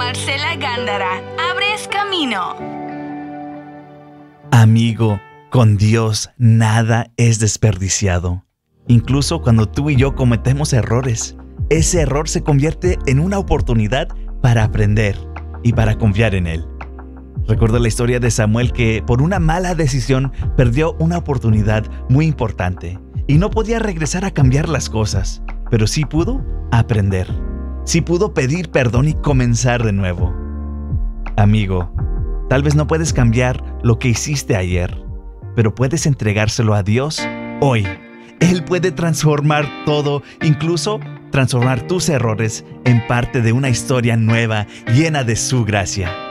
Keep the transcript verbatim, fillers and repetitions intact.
Marcela Gándara, abres camino. Amigo, con Dios nada es desperdiciado. Incluso cuando tú y yo cometemos errores, ese error se convierte en una oportunidad para aprender y para confiar en Él. Recuerdo la historia de Samuel que por una mala decisión perdió una oportunidad muy importante y no podía regresar a cambiar las cosas, pero sí pudo aprender. Sí pudo pedir perdón y comenzar de nuevo. Amigo, tal vez no puedes cambiar lo que hiciste ayer, pero puedes entregárselo a Dios hoy. Él puede transformar todo, incluso transformar tus errores en parte de una historia nueva llena de su gracia.